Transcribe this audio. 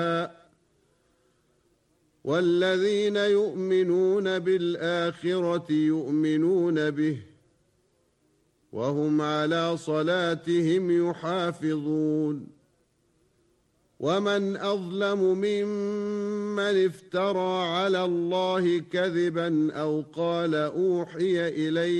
والذين يؤمنون بالآخرة يؤمنون به وهم على صلاتهم يحافظون ومن أظلم ممن افترى على الله كذبا أو قال أوحي إلي